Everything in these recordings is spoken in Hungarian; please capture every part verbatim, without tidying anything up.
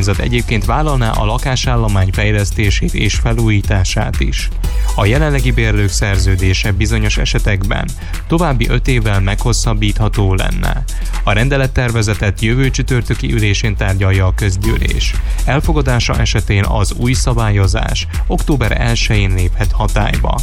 önkormányzat egyébként vállalná a lakásállomány fejlesztését és felújítását is. A jelenlegi bérlők szerződése bizonyos esetekben további öt évvel meghosszabbítható lenne. A rendelettervezetet jövő csütörtöki ülésén tárgyalja a közgyűlés. Elfogadása esetén az új szabályozás október elsején léphet hatályba.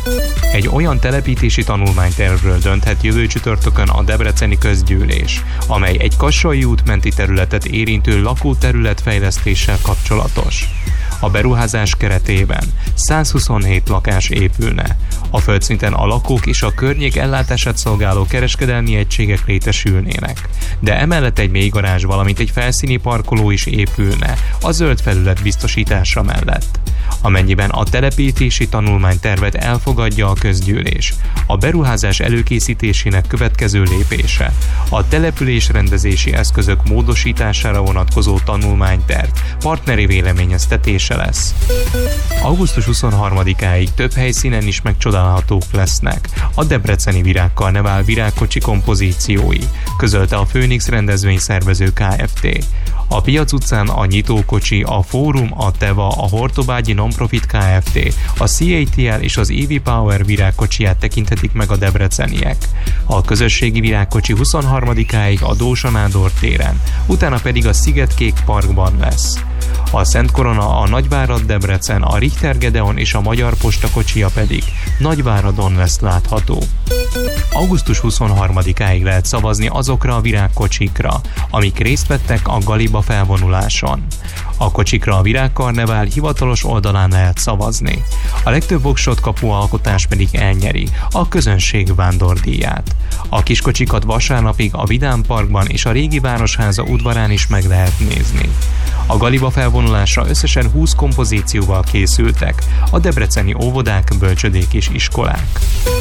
Egy olyan telepítési tanulmánytervről dönthet jövő csütörtökön a debreceni közgyűlés, amely egy Kassai út menti területet érintő lakóterületfejlesztéssel kapcsolatos. A beruházás keretében százhuszonhét lakás épülne. A földszinten a lakók és a környék ellátását szolgáló kereskedelmi egységek létesülnének. De emellett egy mélygarázs, valamint egy felszíni parkoló is épülne a zöld felület biztosítása mellett. Amennyiben a telepítési tanulmánytervet elfogadja a közgyűlés, a beruházás előkészítésének következő lépése a településrendezési eszközök módosítására vonatkozó tanulmányterv partneri véleményeztetése lesz. augusztus huszonharmadikáig több helyszínen is megcsodálhatók lesznek a debreceni Virágkarnevál virágkocsi kompozíciói, közölte a Phoenix rendezvényszervező Kft. A Piac utcán a Nyitókocsi, a Fórum, a Teva, a Hortobágyi Nonprofit Kft., a cé á té el és az é vé Power virágkocsiját tekinthetik meg a debreceniek. A közösségi virágkocsi huszonharmadikáig a Dózsa Nádor téren, utána pedig a Szigetkék Parkban lesz. A Szent Korona, a Nagyvárad Debrecen, a Richter Gedeon és a Magyar Posta kocsija pedig Nagyváradon lesz látható. augusztus huszonharmadikáig lehet szavazni azokra a virágkocsikra, amik részt vettek a Galiba felvonuláson. A kocsikra a Virágkarnevál hivatalos oldalán lehet szavazni. A legtöbb voksot kapó alkotás pedig elnyeri a közönség vándordíját. A kiskocsikat vasárnapig a Vidám Parkban és a Régi Városháza udvarán is meg lehet nézni. A Galiba felvonulásra összesen húsz kompozícióval készültek a debreceni óvodák, bölcsödék és iskolák.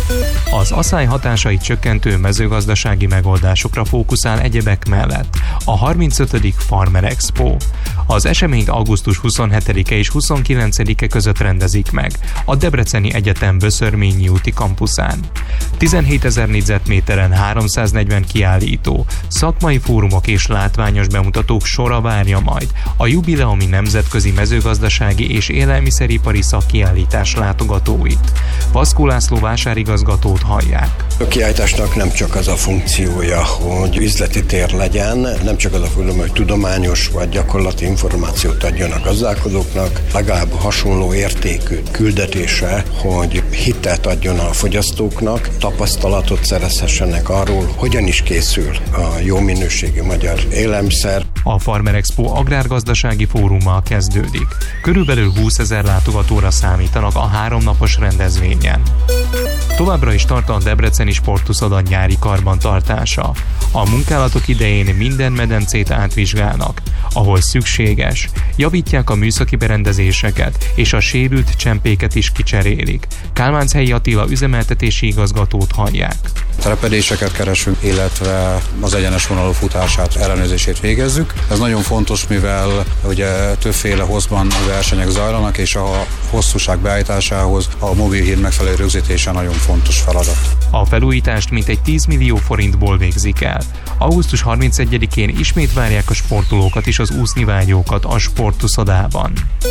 Az asszály hatásait csökkentő mezőgazdasági megoldásokra fókuszál egyebek mellett a harmincötödik Farmer Expo. Az eseményt augusztus huszonhetedike és huszonkilencedike között rendezik meg a Debreceni Egyetem Vöszörményi úti kampuszán. tizenhétezer négyzetméteren háromszáznegyven kiállító, szakmai fórumok és látványos bemutatók sora várja majd a jubileumi nemzetközi mezőgazdasági és élelmiszeripari szakkiállítás látogatóit. Paszkó László vásárigazgatót hallják. A kiállításnak nem csak az a funkciója, hogy üzleti tér legyen, nem csak az a funkció, hogy tudományos vagy gyakorlati információt adjon a gazdálkodóknak, legalább hasonló értékű küldetése, hogy hitelt adjon a fogyasztóknak, tapasztalatot szerezhessenek arról, hogyan is készül a jó minőségű magyar élelmiszer. A Farmer Expo agrárgazdasági fórummal kezdődik. Körülbelül húszezer látogatóra számítanak a háromnapos rendezvényen. Továbbra is tart a debreceni sportuszoda nyári karbantartása. A munkálatok idején minden medencét átvizsgálnak, ahol szükséges, javítják a műszaki berendezéseket és a sérült csempéket is kicserélik. Kálmánchelyi Attila üzemeltetési igazgatót hallják. Telepedéseket keresünk, illetve az egyenes vonalú futását, ellenőrzését végezzük. Ez nagyon fontos, mivel ugye többféle hozban versenyek zajlanak, és a hosszúság beállításához a mobil hír megfelelő rögzítése nagyon fontos feladat. A felújítást mintegy tíz millió forintból végzik el. augusztus harmincegyedikén ismét várják a sportolókat és az úsznivágyókat a sportuszodában.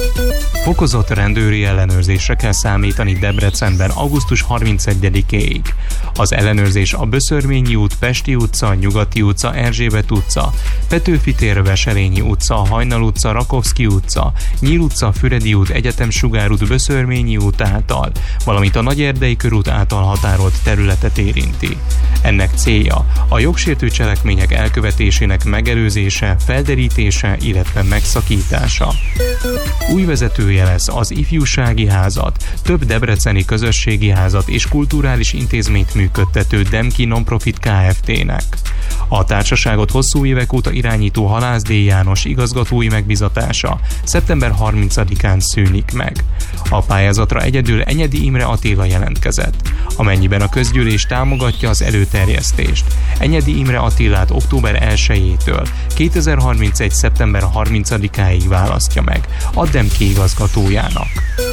Fokozott rendőri ellenőrzésre kell számítani Debrecenben augusztus harmincegyedikéig. Az ellenőrzés a Böszörményi út, Pesti utca, Nyugati utca, Erzsébet utca, Petőfi tér, Veselényi utca, Hajnal utca, Rakovszky utca, Nyíl utca, Füredi út, Egyetem Sugár út, Böszörményi út által, valamint a Nagyerdei körút által határolt területet érinti. Ennek célja a jogsértő cselekmények elkövetésének megelőzése, felderítése, illetve megszakítása. Új vezetője lesz az Ifjúsági Házat, több debreceni közösségi házat és kulturális intézményt működtető Demki Nonprofit Kft-nek. A társaságot hosszú évek óta irányító Halász D. János igazgatói megbizatása szeptember harmincadikán szűnik meg. A pályázatra egyedül Enyedi Imre Attila jelentkezett. Amennyiben a közgyűlés támogatja az előterjesztést, Enyedi Imre Attilát október elsejétől kétezer-harmincegy. szeptember harmincadikáig választja meg a Demki igazgatójának.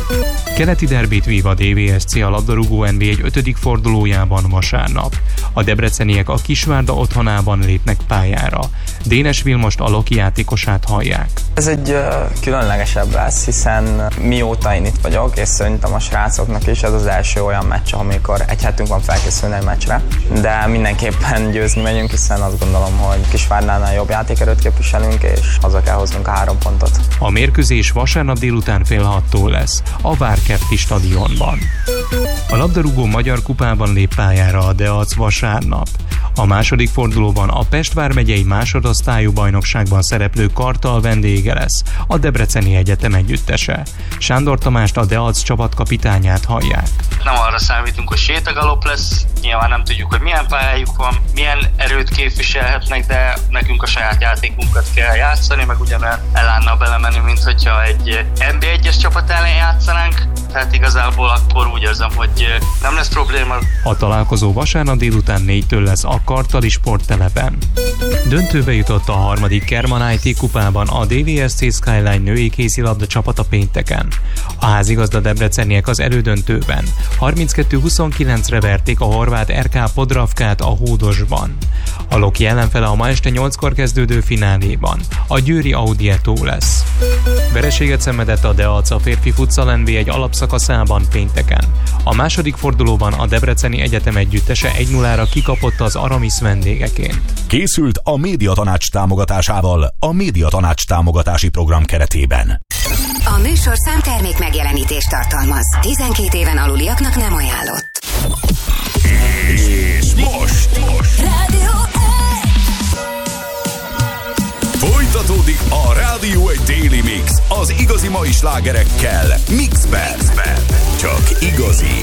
Keleti derbit vív a dé vé es cé a labdarúgó en bé egy ötödik fordulójában vasárnap. A debreceniek a Kisvárda otthonában lépnek pályára. Dénes Vilmost, a Loki játékosát hallják. Ez egy uh, különlegesebb lesz, hiszen mióta én itt vagyok, és szerintem a srácoknak is ez az első olyan meccs, amikor egy hetünk van felkészülni egy meccsre, de mindenképpen győzni megyünk, hiszen azt gondolom, hogy Kisvárdánál jobb játékerőt képviselünk, és haza kell hoznunk a három pontot. A mérkőzés vasárnap délután fél hattól lesz a Várkerti stadionban. A labdarúgó magyar kupában lép pályára a Deac vasárnap. A második fordulóban a Pest vármegyei másodosztályú bajnokságban szereplő Kartal vendége lesz, a Debreceni Egyetem együttese. Sándor Tamást, a Deac csapatkapitányát hallják. Nem arra számítunk, hogy sétagalop lesz, nyilván nem tudjuk, hogy milyen pályájuk van, milyen erőt képviselhetnek, de nekünk a saját játékunkat kell játszani, meg ugyanolyan elánnal belemenni, mint hogyha egy en bé egyes csapat ellen játszanánk, tehát igazából akkor úgy érzem, hogy nem lesz probléma. A találkozó vasárnap délután négytől lesz a Kartali sporttelepen. Döntőbe jutott a harmadik Kerman i té kupában a dé vé es cé Skyline női kézilabda csapata pénteken. A házigazda debreceniek az elődöntőben harminckettő huszonkilencre verték a horvát er ká Podravkát a Hódosban. A Loki ellenfele a ma este nyolckor kezdődő fináléban a győri Audietó lesz. Vereséget szenvedett a Deac a férfi futsal en bé egy alapszakaszában pénteken. A második fordulóban a Debreceni Egyetem együttese egy nullára kikapott az Aramis vendégeként. Készült a Médiatanács támogatásával a Médiatanács támogatási program keretében. A műsorszám termék megjelenítést tartalmaz. tizenkét éven aluliaknak nem ajánlott. És most, most. Rádió Folytatódik a Rádió egy Daily Mix az igazi mai slágerekkel Mixben. Csak igazi.